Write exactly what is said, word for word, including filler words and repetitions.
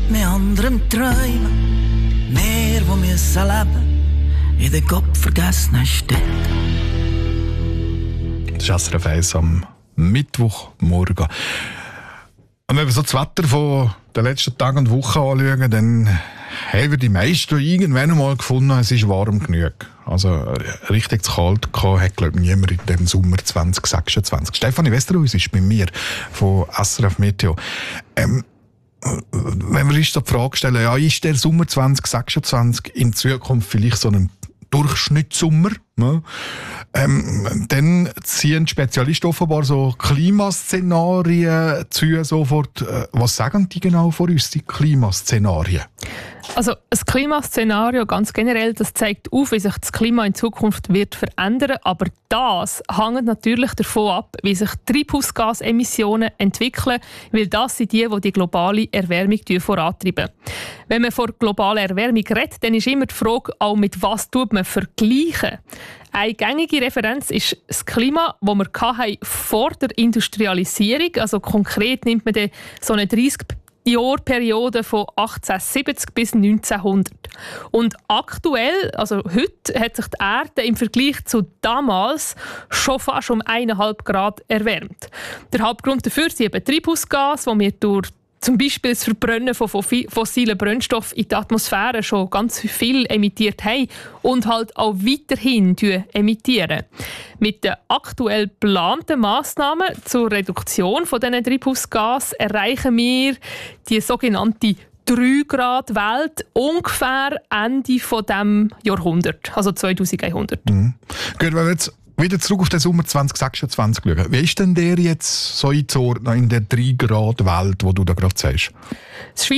mit anderem träumen. Wir, die müssen leben in den gottvergessenen Städten. Das ist S R F eins am Mittwochmorgen. Und wenn wir so das Wetter von den letzten Tagen und Wochen anschauen, dann haben wir die meisten irgendwann einmal gefunden, es ist warm genug. Also richtig zu kalt gehabt, hat glaube ich niemand in dem Sommer zwanzig sechsundzwanzig. Stefanie Westerhuis ist bei mir von S R F Meteo. Ähm, wenn wir uns die Frage stellen, ja, ist der Sommer zwanzig sechsundzwanzig in Zukunft vielleicht so ein Durchschnittssommer? Ne? Ähm, dann ziehen Spezialisten offenbar so Klimaszenarien zu sofort. Was sagen die genau von uns, die Klimaszenarien? Also ein Klimaszenario ganz generell, das zeigt auf, wie sich das Klima in Zukunft wird verändern, aber das hängt natürlich davon ab, wie sich Treibhausgasemissionen entwickeln, weil das sind die, die die globale Erwärmung vorantreiben. Wenn man von globaler Erwärmung redet, dann ist immer die Frage, auch mit was tut man vergleichen. Eine gängige Referenz ist das Klima, das wir hatten vor der Industrialisierung. Also konkret nimmt man dann so eine dreißig Jahrperiode von achtzehnhundertsiebzig bis neunzehnhundert. Und aktuell, also heute, hat sich die Erde im Vergleich zu damals schon fast um eineinhalb Grad erwärmt. Der Hauptgrund dafür sind eben Treibhausgase, die wir durch zum Beispiel das Verbrennen von fossilen Brennstoffen in die Atmosphäre schon ganz viel emittiert haben und halt auch weiterhin emittieren. Mit den aktuell geplanten Massnahmen zur Reduktion von diesen Treibhausgasen erreichen wir die sogenannte drei Grad Welt ungefähr Ende dieses Jahrhunderts, also zweitausendeinhundert. Mhm. Gut, wenn wir jetzt wieder zurück auf den Sommer zwanzig sechsundzwanzig schauen. Wie ist denn der jetzt so einzuordnen in der drei Grad Welt, die du da gerade sagst?